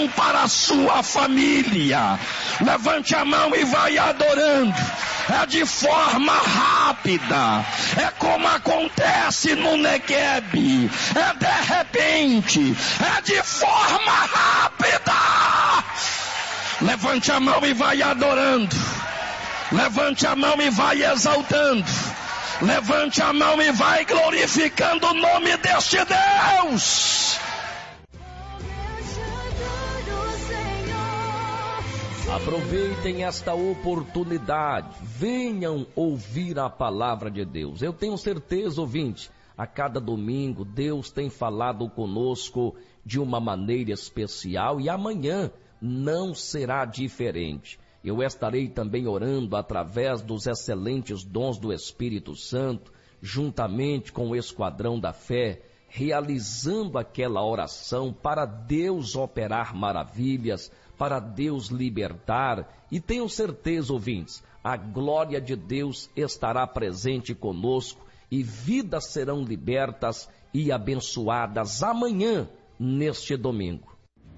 bênção para a sua família. Levante a mão e vai adorando. É de forma rápida. É como acontece no Negueb. É de repente. É de forma rápida. Levante a mão e vai adorando. Levante a mão e vai exaltando. Levante a mão e vai glorificando o nome deste Deus. Aproveitem esta oportunidade, venham ouvir a palavra de Deus. Eu tenho certeza, ouvinte, a cada domingo Deus tem falado conosco de uma maneira especial e amanhã não será diferente. Eu estarei também orando através dos excelentes dons do Espírito Santo, juntamente com o Esquadrão da Fé, realizando aquela oração para Deus operar maravilhas, para Deus libertar, e tenho certeza, ouvintes, a glória de Deus estará presente conosco e vidas serão libertas e abençoadas amanhã, neste domingo.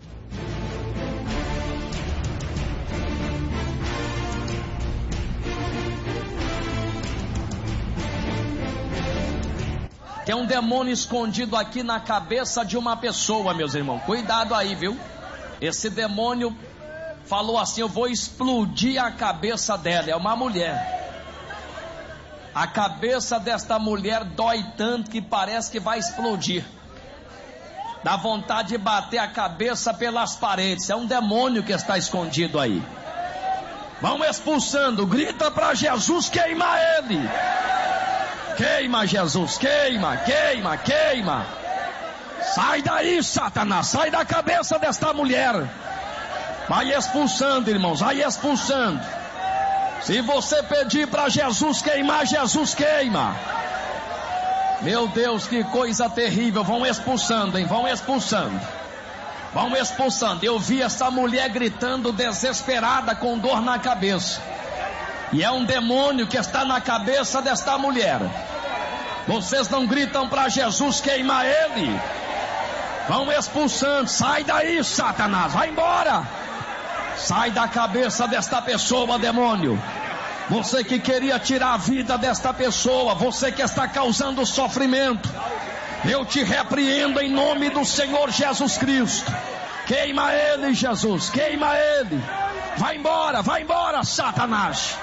Tem um demônio escondido aqui na cabeça de uma pessoa, meus irmãos. Cuidado aí, viu? Esse demônio falou assim: eu vou explodir a cabeça dela. É uma mulher. A cabeça desta mulher dói tanto que parece que vai explodir. Dá vontade de bater a cabeça pelas paredes. É um demônio que está escondido aí. Vão expulsando. Grita para Jesus, queima ele. Queima, Jesus, queima, queima, queima. Sai daí, Satanás, sai da cabeça desta mulher. Vai expulsando, irmãos, vai expulsando. Se você pedir para Jesus queimar, Jesus queima. Meu Deus, que coisa terrível. Vão expulsando, hein, vão expulsando. Vão expulsando. Eu vi essa mulher gritando desesperada com dor na cabeça. E é um demônio que está na cabeça desta mulher. Vocês não gritam para Jesus queimar ele? Vão expulsando. Sai daí, Satanás, vai embora. Sai da cabeça desta pessoa, demônio. Você que queria tirar a vida desta pessoa, você que está causando sofrimento, eu te repreendo em nome do Senhor Jesus Cristo. Queima ele, Jesus, queima ele. Vai embora, Satanás.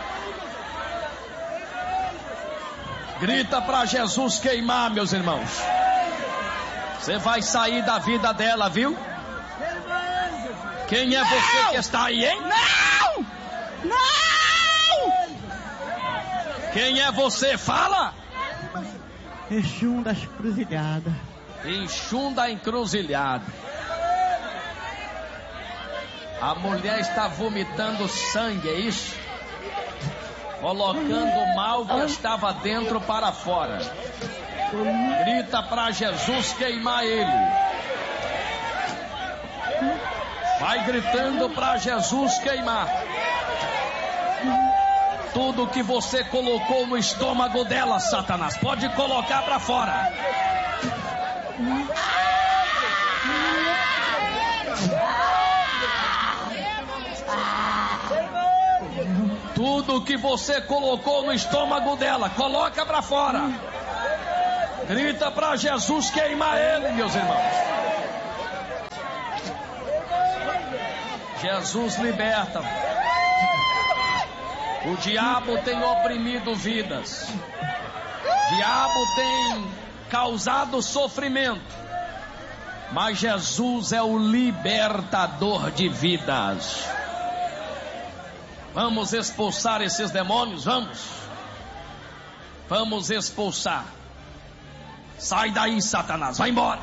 Grita para Jesus queimar, meus irmãos. Você vai sair da vida dela, viu? Quem é você que está aí, hein? Não! Não! Quem é você? Fala! Exum das Encruzilhadas. Exum da Encruzilhada. A mulher está vomitando sangue, é isso? Colocando o mal que estava dentro para fora. Grita para Jesus queimar ele. Vai gritando para Jesus queimar. Tudo que você colocou no estômago dela, Satanás, pode colocar para fora. Tudo que você colocou no estômago dela, coloca para fora. Grita para Jesus queimar ele, meus irmãos. Jesus liberta. O diabo tem oprimido vidas. O diabo tem causado sofrimento. Mas Jesus é o libertador de vidas. Vamos expulsar esses demônios, vamos. Vamos expulsar. Sai daí, Satanás, vai embora.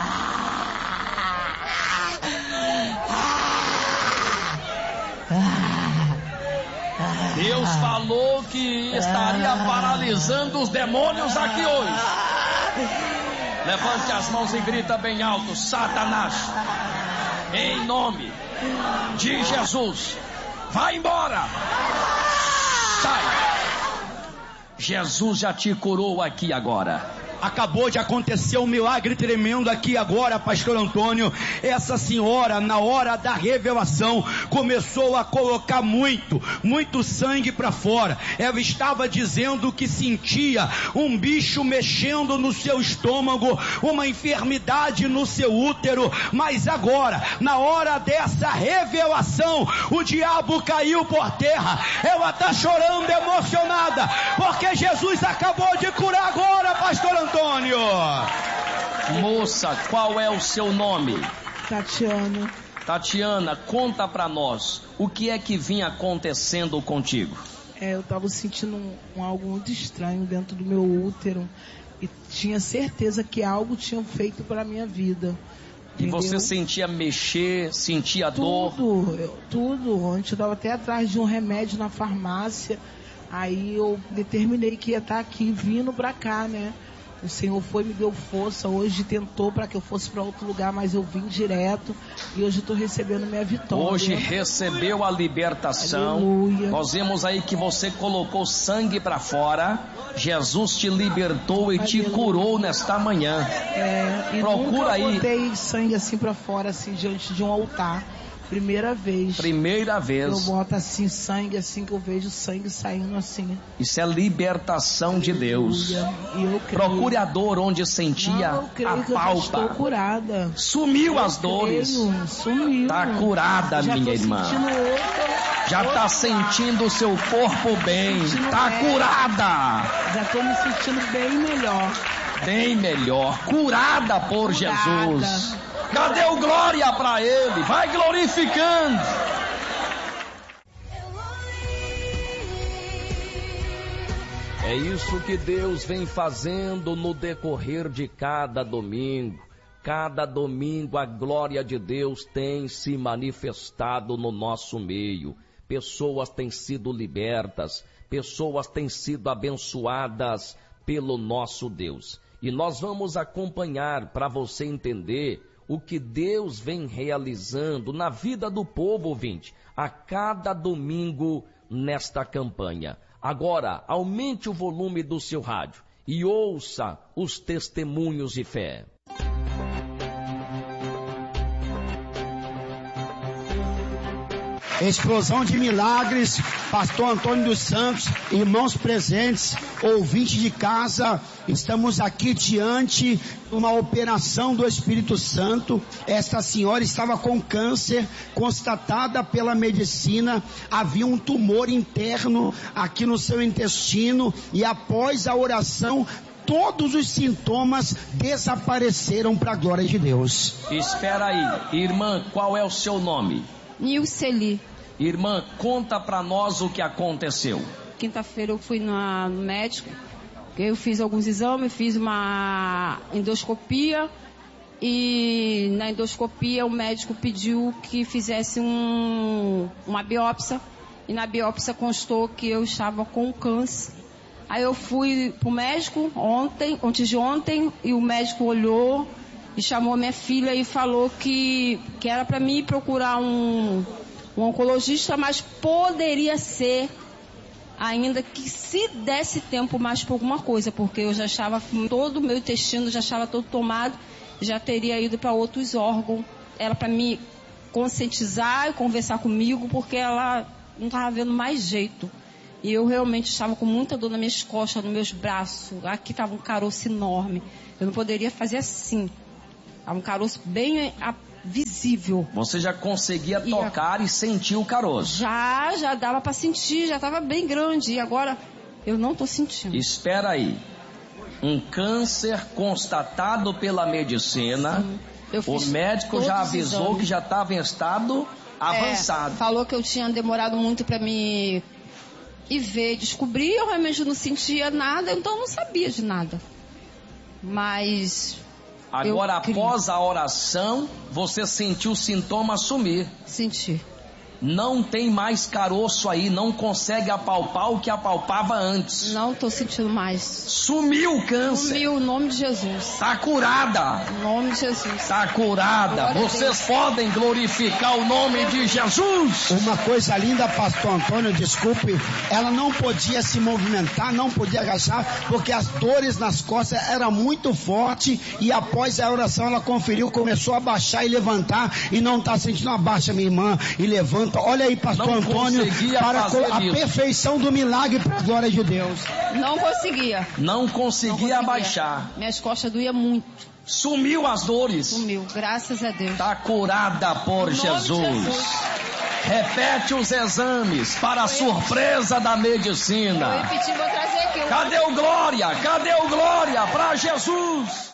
Deus falou que estaria paralisando os demônios aqui hoje. Levante as mãos e grita bem alto: Satanás, em nome de Jesus, vai embora. Sai. Jesus já te curou aqui agora. Acabou de acontecer um milagre tremendo aqui agora, pastor Antônio. Essa senhora, na hora da revelação, começou a colocar muito sangue para fora. Ela estava dizendo que sentia um bicho mexendo no seu estômago, uma enfermidade no seu útero, mas agora, na hora dessa revelação, o diabo caiu por terra. Ela está chorando emocionada, porque Jesus acabou de curar agora, pastor Antônio. Moça, qual é o seu nome? Tatiana. Tatiana, conta pra nós, o que é que vinha acontecendo contigo? Eu estava sentindo algo muito estranho dentro do meu útero e tinha certeza que algo tinha feito para minha vida. E você sentia mexer, sentia dor? Tudo. Antes eu estava até atrás de um remédio na farmácia. Aí eu determinei que ia estar aqui, vindo para cá, né? O Senhor me deu força. Hoje tentou para que eu fosse para outro lugar, mas eu vim direto e hoje eu estou recebendo minha vitória. Hoje recebeu a libertação. Aleluia. Nós vemos aí que você colocou sangue para fora. Jesus te libertou e te curou nesta manhã. E procura nunca aí. Botei sangue assim para fora, assim, diante de um altar. Primeira vez. Eu boto assim sangue, assim que eu vejo sangue saindo assim. Isso é libertação de Deus. Eu creio. Procure a dor onde sentia. Não, eu creio a que palpa. eu estou curada. Sumiu as dores. Sumiu. Tá curada, já minha irmã. Já tá sentindo o seu corpo bem. Tá curada. Já tô me sentindo bem melhor. Bem melhor. Curada por Jesus. Cadê o glória para Ele? Vai glorificando. É isso que Deus vem fazendo no decorrer de cada domingo. Cada domingo a glória de Deus tem se manifestado no nosso meio. Pessoas têm sido libertas, pessoas têm sido abençoadas pelo nosso Deus. E nós vamos acompanhar para você entender o que Deus vem realizando na vida do povo, ouvinte, a cada domingo nesta campanha. Agora, aumente o volume do seu rádio e ouça os testemunhos de fé. Explosão de milagres, pastor Antônio dos Santos, irmãos presentes, ouvintes de casa, estamos aqui diante de uma operação do Espírito Santo. Esta senhora estava com câncer, constatada pela medicina, havia um tumor interno aqui no seu intestino e após a oração, todos os sintomas desapareceram para a glória de Deus. Espera aí, irmã, qual é o seu nome? Nilceli. Irmã, conta pra nós o que aconteceu. Quinta-feira eu fui no médico, eu fiz alguns exames, fiz uma endoscopia e na endoscopia o médico pediu que fizesse uma biópsia e na biópsia constou que eu estava com câncer. Aí eu fui pro médico antes de ontem, e o médico olhou e chamou minha filha e falou que era para mim procurar um oncologista, mas poderia ser ainda que se desse tempo mais por alguma coisa, porque eu já estava, todo o meu intestino já estava todo tomado, já teria ido para outros órgãos. Era para me conscientizar e conversar comigo, porque ela não estava vendo mais jeito. E eu realmente estava com muita dor nas minhas costas, nos meus braços. Aqui estava um caroço enorme. Eu não poderia fazer assim. Estava um caroço bem visível. Você já conseguia tocar e sentir o caroço? Já dava para sentir, já estava bem grande. E agora eu não estou sentindo. Espera aí. Um câncer constatado pela medicina. O médico já avisou que já estava em estado avançado. Falou que eu tinha demorado muito para me ver, descobrir. Eu realmente não sentia nada, então eu não sabia de nada. Mas agora, após a oração, você sentiu o sintoma sumir. Senti. Não tem mais caroço aí, não consegue apalpar o que apalpava antes. Não tô sentindo mais. Sumiu o câncer. Sumiu, em nome de Jesus. Tá curada. Em nome de Jesus. Tá curada. Glória a Vocês Deus. podem glorificar o nome de Jesus. Uma coisa linda, pastor Antônio, desculpe, ela não podia se movimentar, não podia agachar, porque as dores nas costas eram muito fortes, e após a oração ela conferiu, começou a baixar e levantar, e não está sentindo, abaixa minha irmã, e levanta. Olha aí, pastor Não Antônio, conseguia para fazer a isso. perfeição do milagre, para a glória de Deus. Não conseguia. Não conseguia abaixar. Minhas costas doíam muito. Sumiu as dores. Sumiu, graças a Deus. Tá curada por Em nome de Jesus. Repete os exames para a surpresa da Eu medicina. repeti, vou trazer aqui. Cadê o glória? Cadê o glória para Jesus?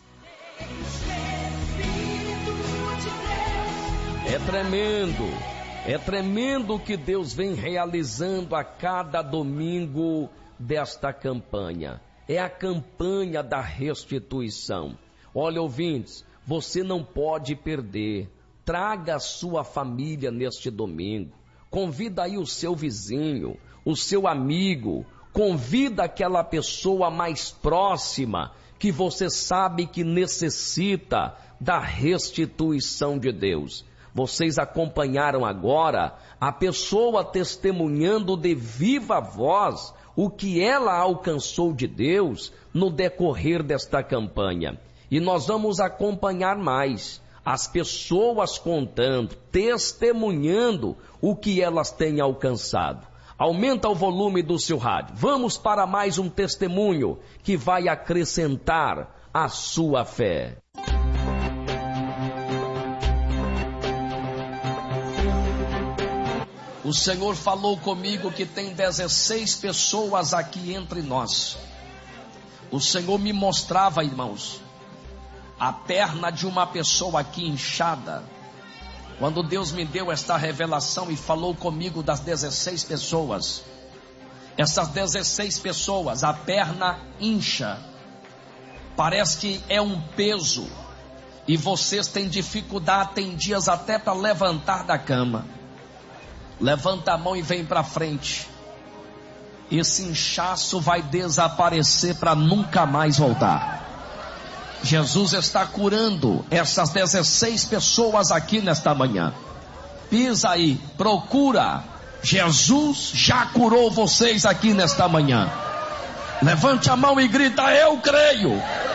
É tremendo o que Deus vem realizando a cada domingo desta campanha. É a campanha da restituição. Olha, ouvintes, você não pode perder. Traga a sua família neste domingo. Convida aí o seu vizinho, o seu amigo. Convida aquela pessoa mais próxima que você sabe que necessita da restituição de Deus. Vocês acompanharam agora a pessoa testemunhando de viva voz o que ela alcançou de Deus no decorrer desta campanha. E nós vamos acompanhar mais as pessoas contando, testemunhando o que elas têm alcançado. Aumenta o volume do seu rádio. Vamos para mais um testemunho que vai acrescentar a sua fé. O Senhor falou comigo que tem 16 pessoas aqui entre nós. O Senhor me mostrava, irmãos, a perna de uma pessoa aqui inchada. Quando Deus me deu esta revelação e falou comigo das 16 pessoas, essas 16 pessoas, a perna incha, parece que é um peso, e vocês têm dificuldade, tem dias até para levantar da cama. Levanta a mão e vem para frente. Esse inchaço vai desaparecer para nunca mais voltar. Jesus está curando essas 16 pessoas aqui nesta manhã. Pisa aí, procura. Jesus já curou vocês aqui nesta manhã. Levante a mão e grita: eu creio.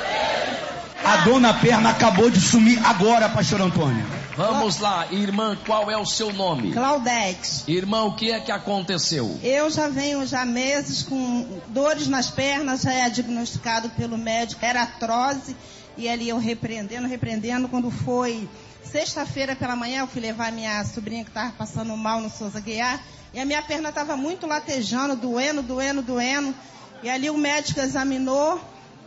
A dor na perna acabou de sumir agora, pastor Antônio. Vamos lá, irmã, qual é o seu nome? Claudete. Irmã, o que é que aconteceu? Eu já venho meses com dores nas pernas, já é diagnosticado pelo médico, era artrose, e ali eu repreendendo, quando foi sexta-feira pela manhã, eu fui levar minha sobrinha que estava passando mal no Souza Guiar, e a minha perna estava muito latejando, doendo, e ali o médico examinou,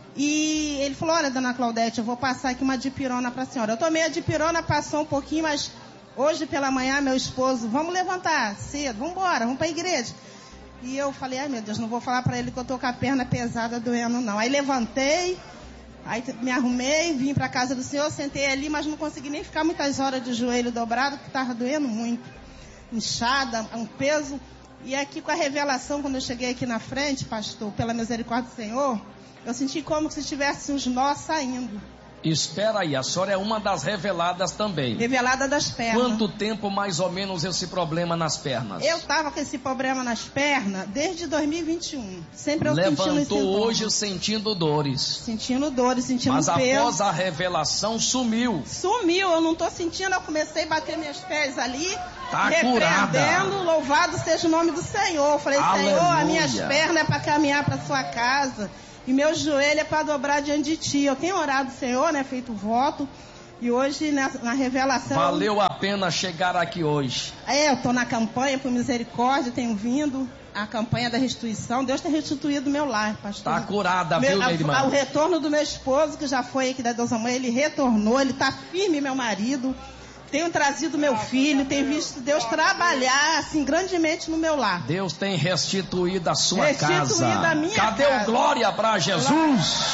e ele falou: olha, dona Claudete, eu vou passar aqui uma dipirona para a senhora. Eu tomei a dipirona, passou um pouquinho, mas hoje pela manhã meu esposo: vamos levantar cedo, vamos embora, vamos para a igreja. E eu falei: ai meu Deus, não vou falar para ele que eu estou com a perna pesada doendo não. Aí levantei, aí me arrumei, vim para a casa do senhor, sentei ali, mas não consegui nem ficar muitas horas de joelho dobrado, porque estava doendo muito, inchada, um peso. E aqui com a revelação, quando eu cheguei aqui na frente, pastor, pela misericórdia do Senhor, eu senti como se tivesse os nós saindo. Espera aí, a senhora é uma das reveladas também. Revelada das pernas. Quanto tempo mais ou menos esse problema nas pernas? Eu estava com esse problema nas pernas desde 2021. Sempre eu levantou hoje sentindo dores. Sentindo dores, sentindo mas peso. Mas após a revelação sumiu. Sumiu, eu não estou sentindo, eu comecei a bater meus pés ali. Tá curada. Louvado seja o nome do Senhor. Eu falei: aleluia. Senhor, as minhas pernas é para caminhar para sua casa. E meu joelho é para dobrar diante de ti. Eu tenho orado, Senhor, né? Feito voto. E hoje, na revelação... Valeu a pena chegar aqui hoje. Eu estou na campanha por misericórdia, tenho vindo. A campanha da restituição. Deus tem restituído o meu lar, pastor. Está curada, viu, minha irmã? O retorno do meu esposo, que já foi aqui da Deus Amor, ele retornou, ele está firme, meu marido. Tenho trazido meu filho, tenho visto Deus trabalhar assim grandemente no meu lar. Deus tem restituído a sua casa. A minha Cadê casa? o glória para Jesus?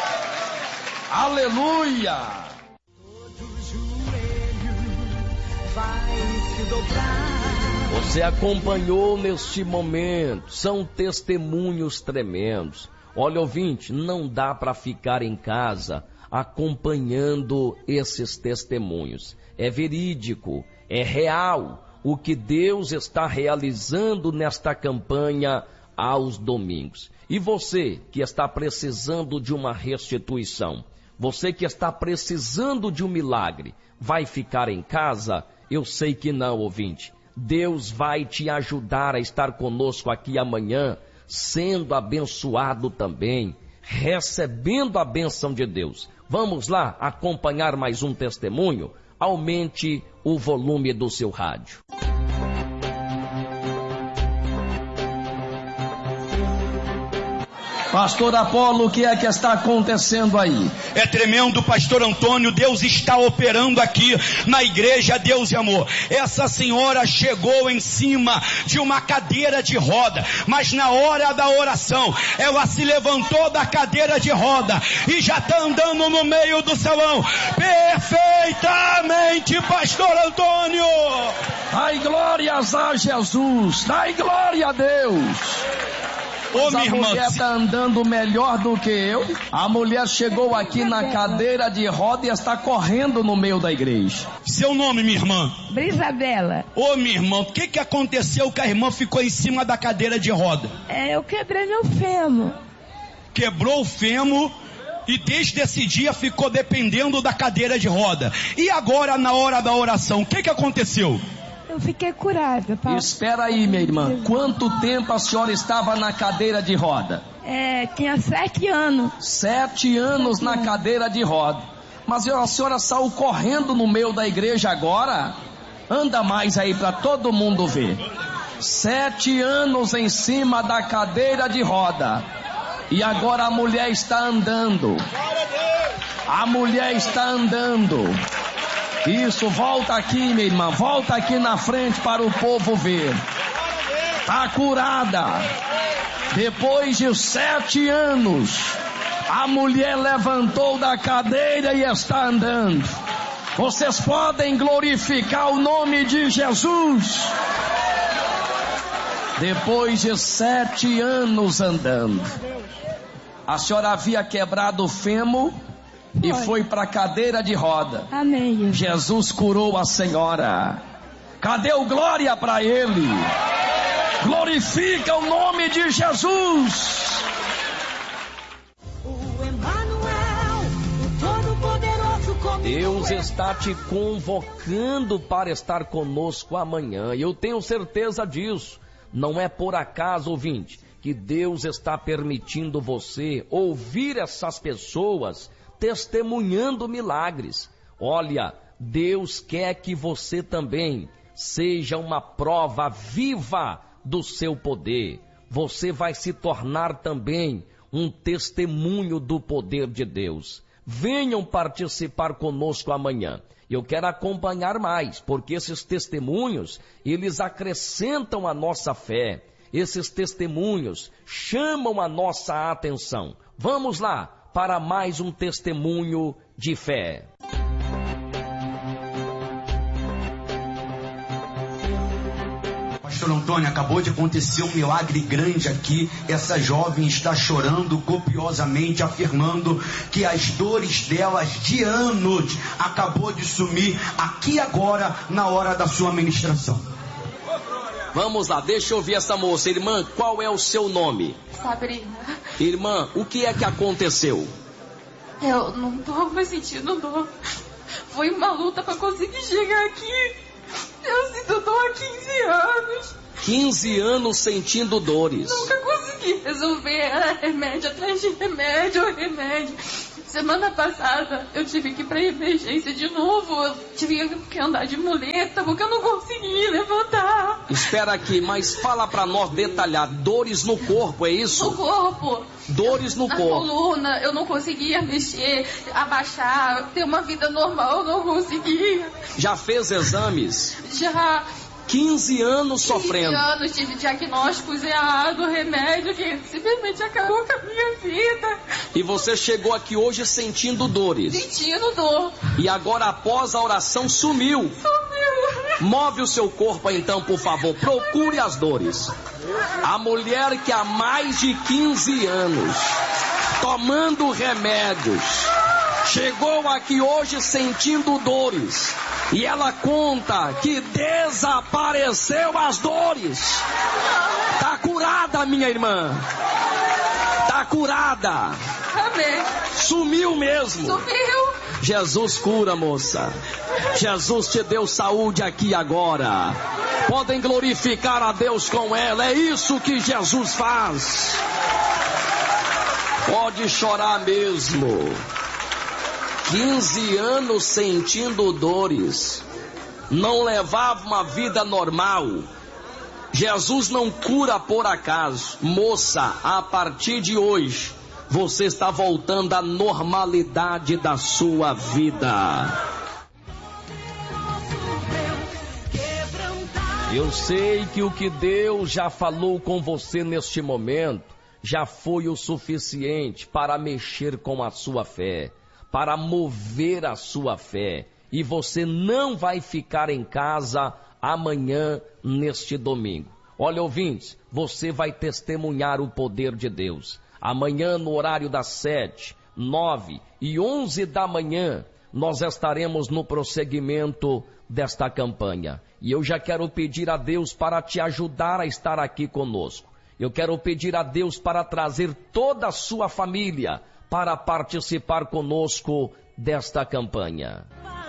Aleluia! Você acompanhou neste momento, são testemunhos tremendos. Olha, ouvinte, não dá para ficar em casa acompanhando esses testemunhos. É verídico, é real o que Deus está realizando nesta campanha aos domingos. E você que está precisando de uma restituição, você que está precisando de um milagre, vai ficar em casa? Eu sei que não, ouvinte. Deus vai te ajudar a estar conosco aqui amanhã, sendo abençoado também, recebendo a bênção de Deus. Vamos lá acompanhar mais um testemunho? Aumente o volume do seu rádio. Pastor Apolo, o que é que está acontecendo aí? É tremendo, pastor Antônio. Deus está operando aqui na igreja Deus e Amor. Essa senhora chegou em cima de uma cadeira de roda, mas na hora da oração ela se levantou da cadeira de roda e já está andando no meio do salão perfeitamente, pastor Antônio. Ai, glórias a Jesus, ai, glória a Deus. Mas a mulher está andando melhor do que eu. A mulher chegou aqui na cadeira de roda e está correndo no meio da igreja. Seu nome, minha irmã? Brisabela. Ô, minha irmã, o que aconteceu que a irmã ficou em cima da cadeira de roda? Eu quebrei meu fêmur. Quebrou o fêmur e desde esse dia ficou dependendo da cadeira de roda. E agora, na hora da oração, o que aconteceu? Eu fiquei curada, pai. Espera aí, minha irmã. Quanto tempo a senhora estava na cadeira de roda? Tinha 7 anos. 7 anos na cadeira de roda. Mas a senhora saiu correndo no meio da igreja agora? Anda mais aí para todo mundo ver. 7 anos em cima da cadeira de roda. E agora a mulher está andando. A mulher está andando. Isso, volta aqui, minha irmã, volta aqui na frente para o povo ver. Está curada. Depois de 7 anos, a mulher levantou da cadeira e está andando. Vocês podem glorificar o nome de Jesus. Depois de 7 anos andando, a senhora havia quebrado o fêmur e foi para a cadeira de roda. Amém. Jesus curou a senhora. Cadê o glória para ele? Glorifica o nome de Jesus. Deus está te convocando para estar conosco amanhã. E eu tenho certeza disso. Não é por acaso, ouvinte, que Deus está permitindo você ouvir essas pessoas testemunhando milagres. Olha, Deus quer que você também seja uma prova viva do seu poder. Você vai se tornar também um testemunho do poder de Deus. Venham participar conosco amanhã. Eu quero acompanhar mais, porque esses testemunhos, eles acrescentam a nossa fé. Esses testemunhos chamam a nossa atenção. Vamos lá para mais um testemunho de fé. Pastor Antônio, acabou de acontecer um milagre grande aqui. Essa jovem está chorando copiosamente, afirmando que as dores delas de anos acabou de sumir aqui agora, na hora da sua ministração. Vamos lá, deixa eu ouvir essa moça. Irmã, qual é o seu nome? Sabrina. Irmã, o que é que aconteceu? Eu não tô mais sentindo dor. Foi uma luta para conseguir chegar aqui. Eu sinto dor há 15 anos. 15 anos sentindo dores. Nunca consegui resolver. Remédio atrás de remédio. Semana passada eu tive que ir pra emergência de novo. Eu tive que andar de muleta porque eu não consegui levantar. Espera aqui, mas fala pra nós detalhar. Dores no corpo, é isso? No corpo. Dores no corpo. Na coluna, eu não conseguia mexer, abaixar, ter uma vida normal, eu não conseguia. Já fez exames? Já. 15 anos sofrendo. 15 anos, tive diagnósticos errados, remédio que simplesmente acabou com a minha vida. E você chegou aqui hoje sentindo dores. Sentindo dor. E agora após a oração sumiu. Sumiu. Move o seu corpo então, por favor. Procure as dores. A mulher que há mais de 15 anos, tomando remédios, chegou aqui hoje sentindo dores. E ela conta que desapareceu as dores. Tá curada, minha irmã. Tá curada. Amém. Sumiu mesmo. Sumiu. Jesus cura, moça. Jesus te deu saúde aqui agora. Podem glorificar a Deus com ela. É isso que Jesus faz. Pode chorar mesmo. 15 anos sentindo dores. Não levava uma vida normal. Jesus não cura por acaso. Moça, a partir de hoje, você está voltando à normalidade da sua vida. Eu sei que o que Deus já falou com você neste momento já foi o suficiente para mexer com a sua fé, para mover a sua fé. E você não vai ficar em casa amanhã, neste domingo. Olha, ouvintes, você vai testemunhar o poder de Deus. Amanhã, no horário das 7, 9 e 11 da manhã, nós estaremos no prosseguimento desta campanha. E eu já quero pedir a Deus para te ajudar a estar aqui conosco. Eu quero pedir a Deus para trazer toda a sua família para participar conosco desta campanha.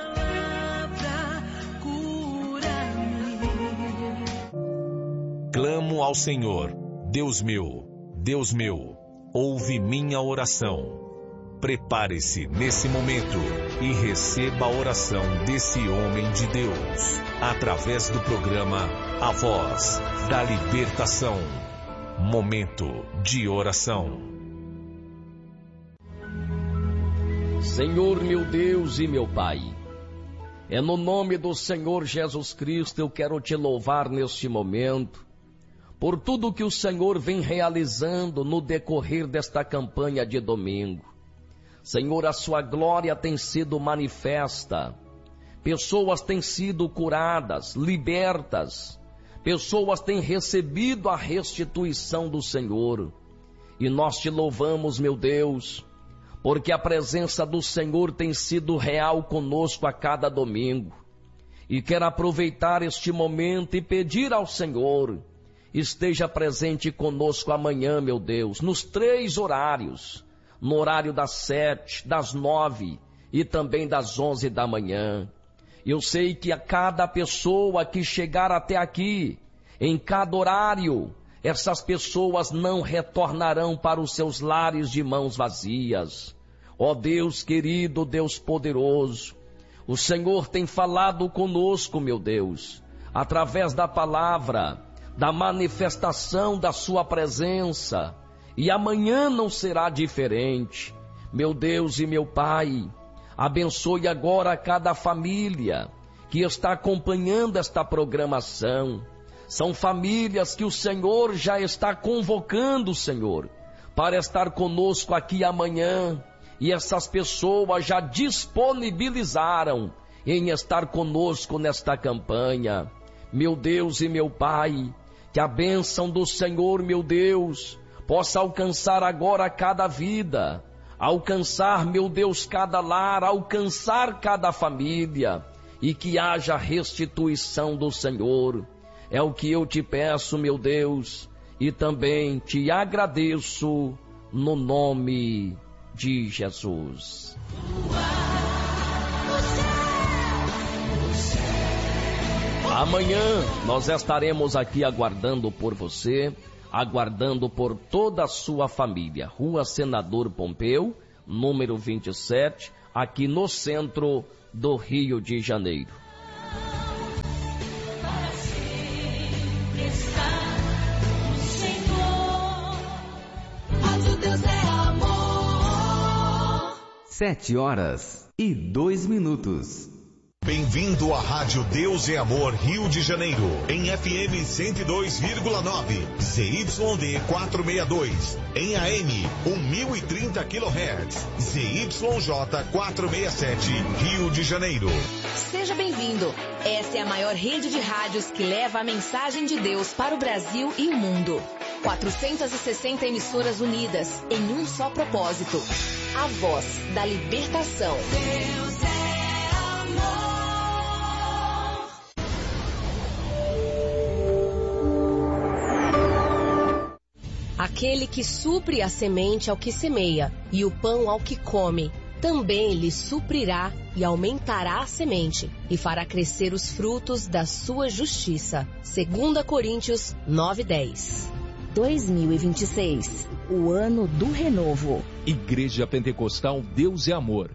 Clamo ao Senhor, Deus meu, ouve minha oração. Prepare-se nesse momento e receba a oração desse homem de Deus, através do programa A Voz da Libertação. Momento de oração. Senhor, meu Deus e meu Pai, é no nome do Senhor Jesus Cristo eu quero te louvar neste momento, por tudo que o Senhor vem realizando no decorrer desta campanha de domingo. Senhor, a sua glória tem sido manifesta, pessoas têm sido curadas, libertas, pessoas têm recebido a restituição do Senhor. E nós te louvamos, meu Deus, porque a presença do Senhor tem sido real conosco a cada domingo. E quero aproveitar este momento e pedir ao Senhor, esteja presente conosco amanhã, meu Deus, nos 3 horários, no horário das 7, das 9 e também das 11 da manhã. Eu sei que a cada pessoa que chegar até aqui, em cada horário, essas pessoas não retornarão para os seus lares de mãos vazias. Ó Deus querido, Deus poderoso, o Senhor tem falado conosco, meu Deus, através da palavra, da manifestação da sua presença, e amanhã não será diferente. Meu Deus e meu Pai, abençoe agora cada família que está acompanhando esta programação. São famílias que o Senhor já está convocando, Senhor, para estar conosco aqui amanhã. E essas pessoas já disponibilizaram em estar conosco nesta campanha. Meu Deus e meu Pai, que a bênção do Senhor, meu Deus, possa alcançar agora cada vida, alcançar, meu Deus, cada lar, alcançar cada família, e que haja restituição do Senhor. É o que eu te peço, meu Deus, e também te agradeço no nome de Jesus. Amanhã nós estaremos aqui aguardando por você, aguardando por toda a sua família. Rua Senador Pompeu, número 27, aqui no centro do Rio de Janeiro. Deus é amor. 7 horas e 2 minutos. Bem-vindo à Rádio Deus é Amor Rio de Janeiro, em FM 102,9, ZYD 462, em AM 1030 kHz, ZYJ 467, Rio de Janeiro. Seja bem-vindo. Essa é a maior rede de rádios que leva a mensagem de Deus para o Brasil e o mundo. 460 emissoras unidas em um só propósito. A voz da libertação. Deus é amor. Aquele que supre a semente ao que semeia e o pão ao que come, também lhe suprirá e aumentará a semente e fará crescer os frutos da sua justiça. 2 Coríntios 9:10. 2026, o ano do renovo. Igreja Pentecostal Deus é Amor.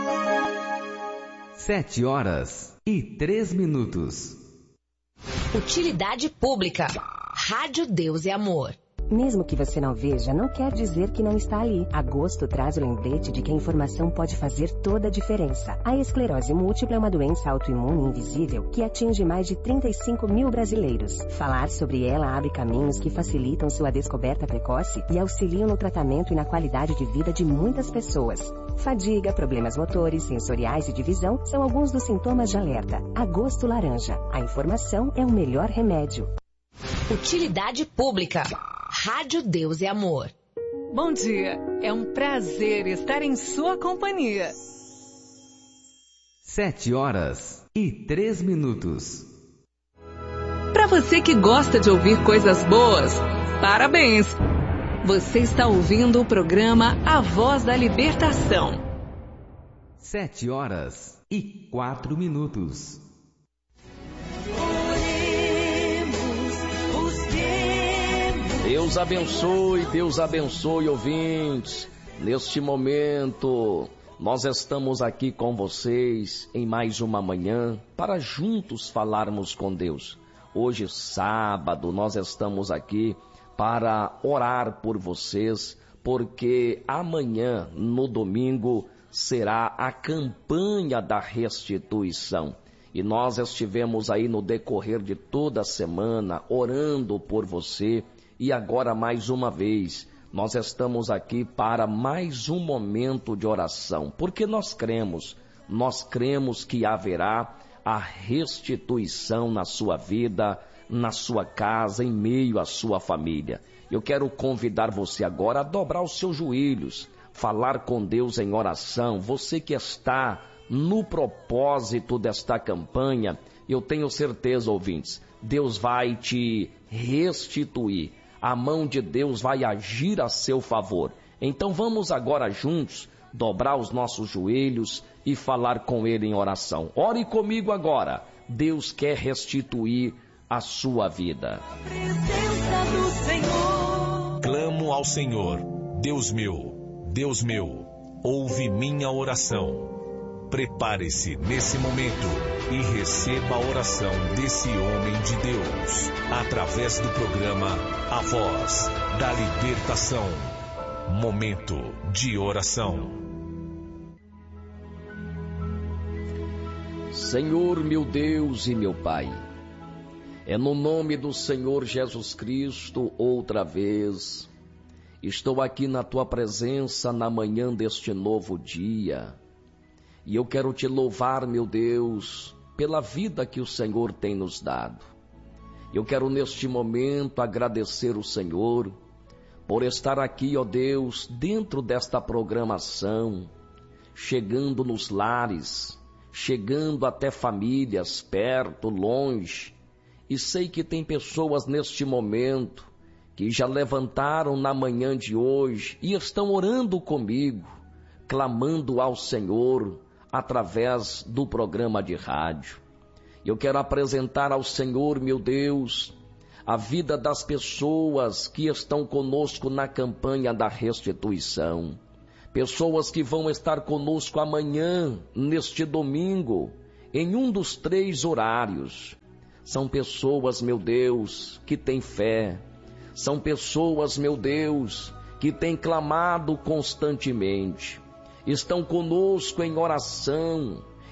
7h03. Utilidade pública. Rádio Deus é Amor. Mesmo que você não veja, não quer dizer que não está ali. Agosto traz o lembrete de que a informação pode fazer toda a diferença. A esclerose múltipla é uma doença autoimune invisível que atinge mais de 35 mil brasileiros. Falar sobre ela abre caminhos que facilitam sua descoberta precoce e auxiliam no tratamento e na qualidade de vida de muitas pessoas. Fadiga, problemas motores, sensoriais e de visão são alguns dos sintomas de alerta. Agosto laranja. A informação é o melhor remédio. Utilidade pública. Rádio Deus é Amor. Bom dia, é um prazer estar em sua companhia. 7h03. Para você que gosta de ouvir coisas boas, parabéns! Você está ouvindo o programa A Voz da Libertação. 7h04. Deus abençoe, ouvintes. Neste momento, nós estamos aqui com vocês em mais uma manhã para juntos falarmos com Deus. Hoje, sábado, nós estamos aqui para orar por vocês, porque amanhã, no domingo, será a campanha da restituição. E nós estivemos aí no decorrer de toda a semana orando por você. E agora, mais uma vez, nós estamos aqui para mais um momento de oração, porque nós cremos que haverá a restituição na sua vida, na sua casa, em meio à sua família. Eu quero convidar você agora a dobrar os seus joelhos, falar com Deus em oração. Você que está no propósito desta campanha, eu tenho certeza, ouvintes, Deus vai te restituir. A mão de Deus vai agir a seu favor. Então vamos agora juntos dobrar os nossos joelhos e falar com Ele em oração. Ore comigo agora. Deus quer restituir a sua vida. Clamo ao Senhor, Deus meu, ouve minha oração. Prepare-se nesse momento e receba a oração desse homem de Deus, através do programa A Voz da Libertação. Momento de oração. Senhor, meu Deus e meu Pai, é no nome do Senhor Jesus Cristo, outra vez, estou aqui na Tua presença na manhã deste novo dia. E eu quero te louvar, meu Deus, pela vida que o Senhor tem nos dado. Eu quero neste momento agradecer o Senhor por estar aqui, ó Deus, dentro desta programação, chegando nos lares, chegando até famílias, perto, longe. E sei que tem pessoas neste momento que já levantaram na manhã de hoje e estão orando comigo, clamando ao Senhor, através do programa de rádio. Eu quero apresentar ao Senhor, meu Deus, a vida das pessoas que estão conosco na campanha da restituição. Pessoas que vão estar conosco amanhã, neste domingo, em um dos 3 horários. São pessoas, meu Deus, que têm fé. São pessoas, meu Deus, que têm clamado constantemente. Estão conosco em oração,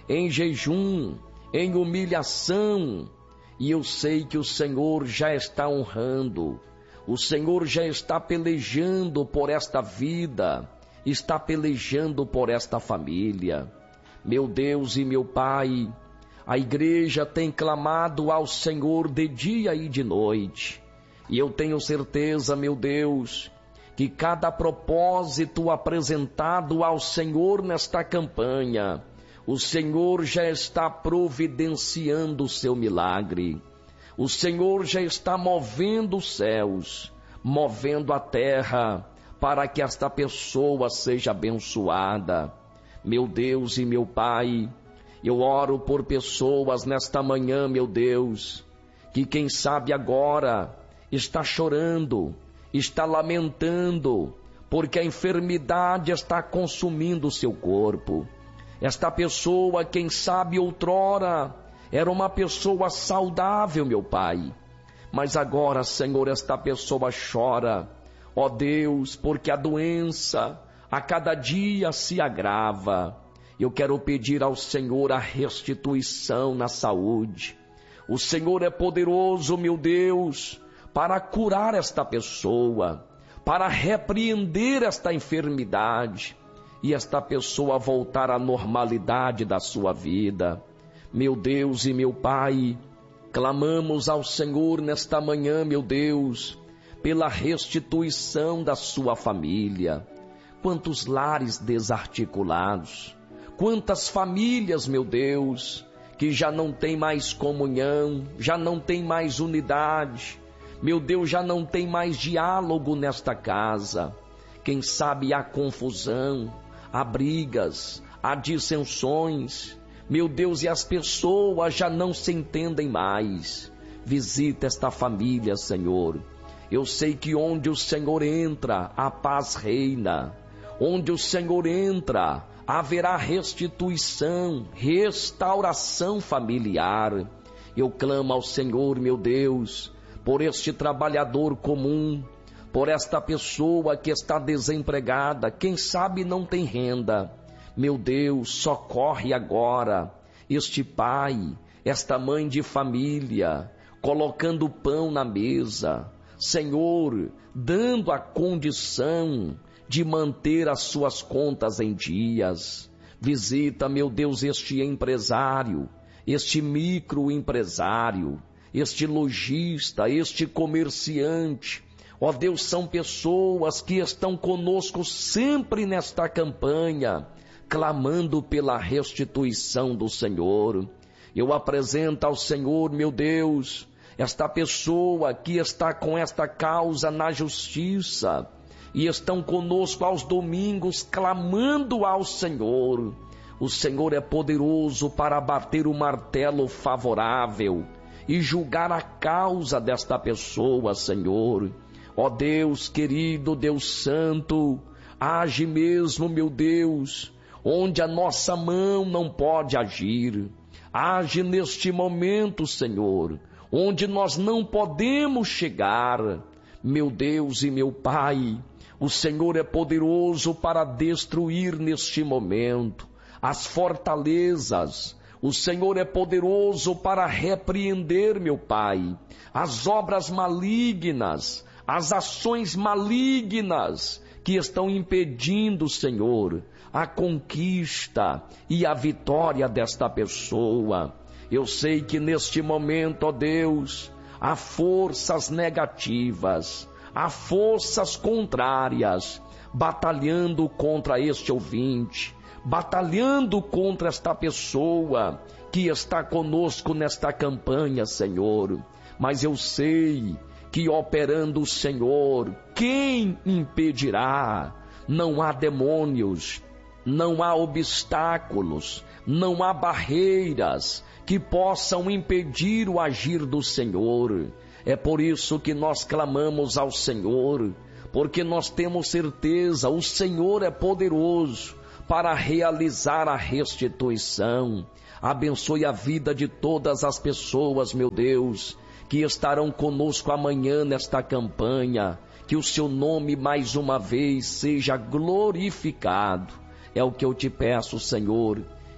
em jejum, em humilhação, e eu sei que o Senhor já está honrando, o Senhor já está pelejando por esta vida, está pelejando por esta família. Meu Deus e meu Pai, a igreja tem clamado ao Senhor de dia e de noite, e eu tenho certeza, meu Deus, que cada propósito apresentado ao Senhor nesta campanha, o Senhor já está providenciando o seu milagre. O Senhor já está movendo os céus, movendo a terra, para que esta pessoa seja abençoada. Meu Deus e meu Pai, eu oro por pessoas nesta manhã, meu Deus, que quem sabe agora está chorando, está lamentando, porque a enfermidade está consumindo o seu corpo. Esta pessoa, quem sabe outrora, era uma pessoa saudável, meu Pai, mas agora, Senhor, esta pessoa chora, ó Deus, porque a doença a cada dia se agrava. Eu quero pedir ao Senhor a restituição na saúde. O Senhor é poderoso, meu Deus, para curar esta pessoa, para repreender esta enfermidade e esta pessoa voltar à normalidade da sua vida. Meu Deus e meu Pai, clamamos ao Senhor nesta manhã, meu Deus, pela restituição da sua família. Quantos lares desarticulados, quantas famílias, meu Deus, que já não tem mais comunhão, já não tem mais unidade, meu Deus, já não tem mais diálogo nesta casa. Quem sabe há confusão, há brigas, há dissensões, meu Deus, e as pessoas já não se entendem mais. Visita esta família, Senhor. Eu sei que onde o Senhor entra, a paz reina. Onde o Senhor entra, haverá restituição, restauração familiar. Eu clamo ao Senhor, meu Deus, por este trabalhador comum, por esta pessoa que está desempregada, quem sabe não tem renda. Meu Deus, socorre agora este pai, esta mãe de família, colocando pão na mesa. Senhor, dando a condição de manter as suas contas em dias. Visita, meu Deus, este empresário, este microempresário, este lojista, este comerciante. Ó Deus, são pessoas que estão conosco sempre nesta campanha, clamando pela restituição do Senhor. Eu apresento ao Senhor, meu Deus, esta pessoa que está com esta causa na justiça e estão conosco aos domingos clamando ao Senhor. O Senhor é poderoso para bater o martelo favorável e julgar a causa desta pessoa, Senhor. Ó Deus querido, Deus santo, age mesmo, meu Deus, onde a nossa mão não pode agir. Age neste momento, Senhor, onde nós não podemos chegar. Meu Deus e meu Pai, o Senhor é poderoso para destruir neste momento as fortalezas. O Senhor é poderoso para repreender, meu Pai, as obras malignas, as ações malignas que estão impedindo, Senhor, a conquista e a vitória desta pessoa. Eu sei que neste momento, ó Deus, há forças negativas, há forças contrárias, batalhando contra este ouvinte, batalhando contra esta pessoa que está conosco nesta campanha, Senhor. Mas eu sei que operando o Senhor, quem impedirá? Não há demônios, não há obstáculos, não há barreiras que possam impedir o agir do Senhor. É por isso que nós clamamos ao Senhor, porque nós temos certeza, o Senhor é poderoso para realizar a restituição. Abençoe a vida de todas as pessoas, meu Deus, que estarão conosco amanhã nesta campanha. Que o seu nome mais uma vez seja glorificado. É o que eu te peço, Senhor,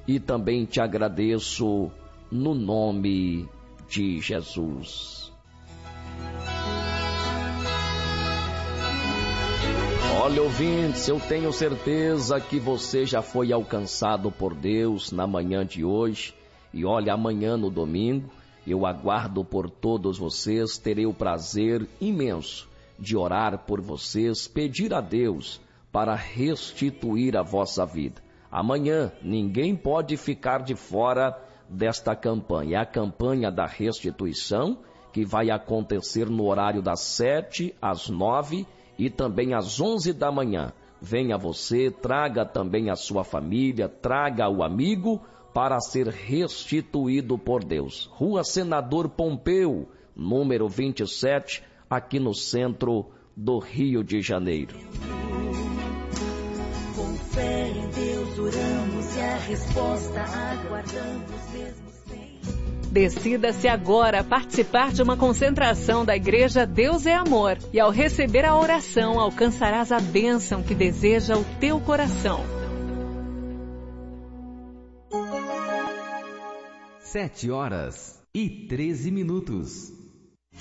e também te agradeço no nome de Jesus. Olha, ouvintes, eu tenho certeza que você já foi alcançado por Deus na manhã de hoje. E olha, amanhã no domingo, eu aguardo por todos vocês, terei o prazer imenso de orar por vocês, pedir a Deus para restituir a vossa vida. Amanhã ninguém pode ficar de fora desta campanha. É a campanha da restituição, que vai acontecer no horário das 7 às 9 e também às 11 da manhã. Venha você, traga também a sua família, traga o amigo para ser restituído por Deus. Rua Senador Pompeu, número 27, aqui no centro do Rio de Janeiro. Com fé em Deus oramos e a resposta aguardamos mesmo sem. Decida-se agora participar de uma concentração da Igreja Deus é Amor. E ao receber a oração, alcançarás a bênção que deseja o teu coração. 7 horas e 13 minutos.